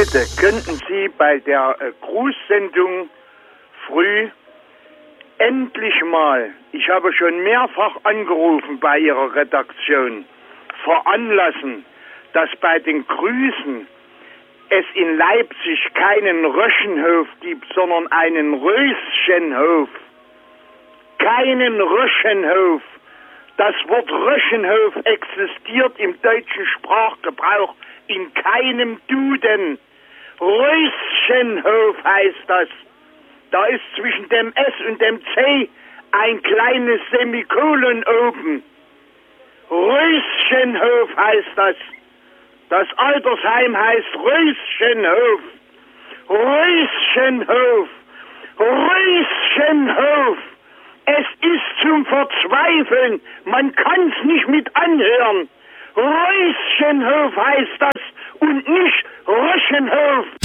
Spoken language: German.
Bitte, könnten Sie bei der Grußsendung früh endlich mal, ich habe schon mehrfach angerufen bei Ihrer Redaktion, veranlassen, dass bei den Grüßen es in Leipzig keinen Röschenhof gibt, sondern einen Röschenhof. Keinen Röschenhof. Das Wort Röschenhof existiert im deutschen Sprachgebrauch in keinem Duden. Röschenhof heißt das. Da ist zwischen dem S und dem C ein kleines Semikolon oben. Röschenhof heißt das. Das Altersheim heißt Röschenhof. Röschenhof. Röschenhof. Es ist zum Verzweifeln. Man kann's nicht mit anhören. Röschenhof heißt das und nicht Röschenhof.